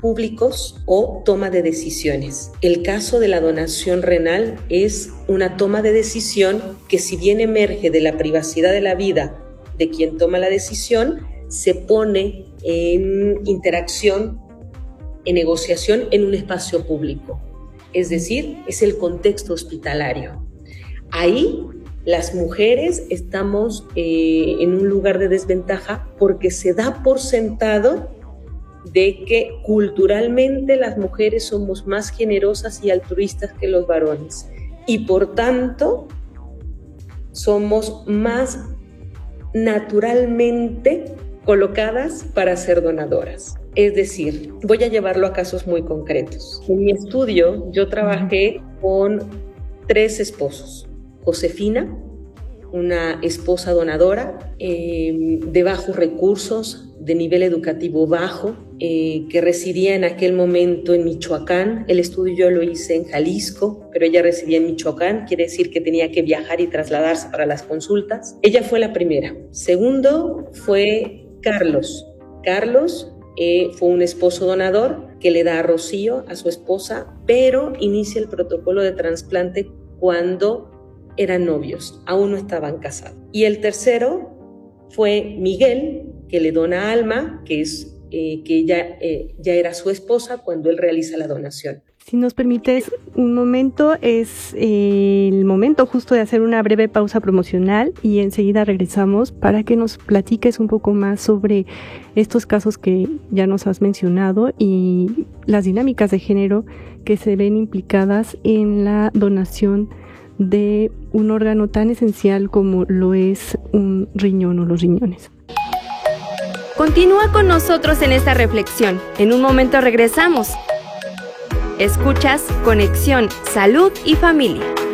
públicos o toma de decisiones. El caso de la donación renal es una toma de decisión que, si bien emerge de la privacidad de la vida de quien toma la decisión, se pone en interacción, en negociación en un espacio público. Es decir, es el contexto hospitalario. Ahí las mujeres estamos en un lugar de desventaja porque se da por sentado de que culturalmente las mujeres somos más generosas y altruistas que los varones y por tanto somos más naturalmente colocadas para ser donadoras. Es decir, voy a llevarlo a casos muy concretos. En mi estudio yo trabajé con 3 esposos. Josefina, una esposa donadora de bajos recursos, de nivel educativo bajo, que residía en aquel momento en Michoacán. El estudio yo lo hice en Jalisco, pero ella residía en Michoacán, quiere decir que tenía que viajar y trasladarse para las consultas. Ella fue la primera. Segundo fue Carlos. Carlos fue un esposo donador que le da a Rocío, a su esposa, pero inicia el protocolo de trasplante cuando eran novios, aún no estaban casados. Y el tercero fue Miguel, que le dona a Alma, que ella ya era su esposa cuando él realiza la donación. Si nos permites un momento, es el momento justo de hacer una breve pausa promocional y enseguida regresamos para que nos platiques un poco más sobre estos casos que ya nos has mencionado y las dinámicas de género que se ven implicadas en la donación de un órgano tan esencial como lo es un riñón o los riñones. Continúa con nosotros en esta reflexión. En un momento regresamos. Escuchas Conexión Salud y Familia.